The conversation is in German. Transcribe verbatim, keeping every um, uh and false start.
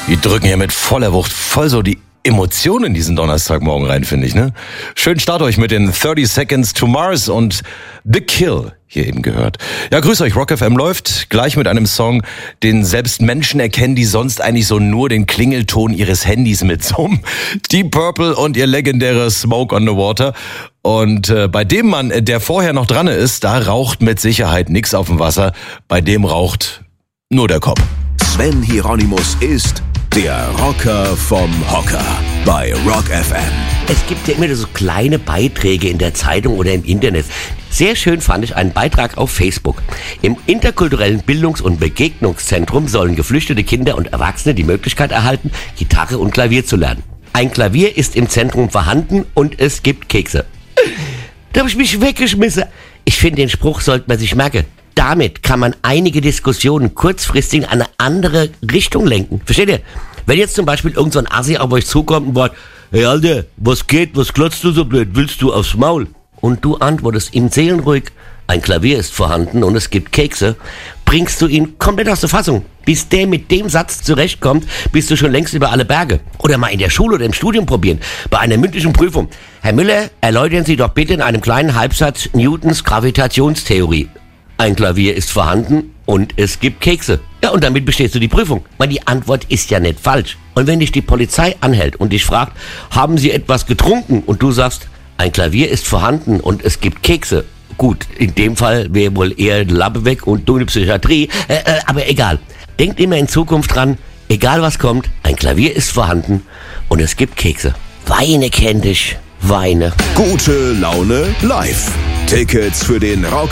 Die drücken ja mit voller Wucht voll so die Emotionen in diesen Donnerstagmorgen rein, finde ich, ne? Schön start euch mit den thirty Seconds to Mars und The Kill hier eben gehört. Ja, grüß euch, Rock F M läuft gleich mit einem Song, den selbst Menschen erkennen, die sonst eigentlich so nur den Klingelton ihres Handys mitsummen. Deep Purple und ihr legendärer Smoke on the Water. Und äh, bei dem Mann, der vorher noch dran ist, da raucht mit Sicherheit nix auf dem Wasser. Bei dem raucht nur der Kopf. Sven Hieronymus ist der Rocker vom Hocker bei Rock F M. Es gibt ja immer so kleine Beiträge in der Zeitung oder im Internet. Sehr schön fand ich einen Beitrag auf Facebook. Im interkulturellen Bildungs- und Begegnungszentrum sollen geflüchtete Kinder und Erwachsene die Möglichkeit erhalten, Gitarre und Klavier zu lernen. Ein Klavier ist im Zentrum vorhanden und es gibt Kekse. Da habe ich mich weggeschmissen. Ich finde, den Spruch sollte man sich merken. Damit kann man einige Diskussionen kurzfristig in eine andere Richtung lenken. Versteht ihr? Wenn jetzt zum Beispiel irgend so ein Assi auf euch zukommt und sagt, hey Alter, was geht, was glotzt du so blöd, willst du aufs Maul? Und du antwortest ihm seelenruhig, ein Klavier ist vorhanden und es gibt Kekse, bringst du ihn komplett aus der Fassung. Bis der mit dem Satz zurechtkommt, bist du schon längst über alle Berge. Oder mal in der Schule oder im Studium probieren, bei einer mündlichen Prüfung. Herr Müller, erläutern Sie doch bitte in einem kleinen Halbsatz Newtons Gravitationstheorie. Ein Klavier ist vorhanden und es gibt Kekse. Ja, und damit bestehst du die Prüfung. Weil die Antwort ist ja nicht falsch. Und wenn dich die Polizei anhält und dich fragt, haben Sie etwas getrunken? Und du sagst, ein Klavier ist vorhanden und es gibt Kekse. Gut, in dem Fall wäre wohl eher die Lappe weg und du in die Psychiatrie. Äh, äh, aber egal. Denkt immer in Zukunft dran, egal was kommt, ein Klavier ist vorhanden und es gibt Kekse. Weine kenn dich, weine. Gute Laune live. Tickets für den Rock